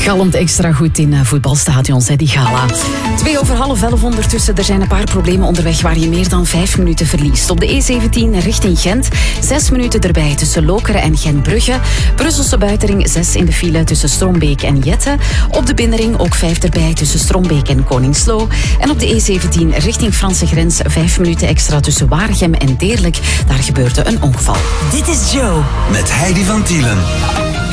galmt extra goed in voetbalstadions, die gala. 11:02 ondertussen. Er zijn een paar problemen onderweg waar je meer dan 5 minuten verliest. Op de E17 richting Gent. 6 minuten erbij tussen Lokeren en Gentbrugge. Brusselse buitenring 6 in de file tussen Strombeek en Jette. Op de binnenring ook 5 erbij tussen Strombeek en Koningslo. En op de E17 richting Franse grens 5 minuten extra tussen Waregem en Deerlijk. Daar gebeurde een ongeval. Dit is Joe. Met Heidi van Tielen.